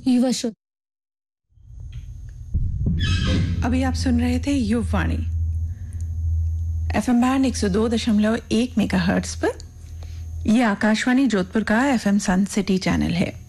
युवा श्रोता। अभी आप सुन रहे थे युववाणी एफएम बैंड 102.1 मेगाहर्ट्ज पर। यह आकाशवाणी जोधपुर का एफएम सन सिटी चैनल है।